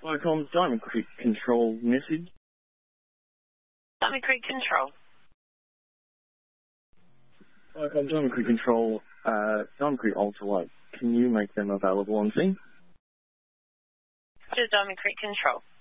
Viacom Diamond Creek Control message. Diamond Creek Control. Viacom Diamond Creek Control, Diamond Creek Ultralight. Can you make them available on scene? To Diamond Creek Control.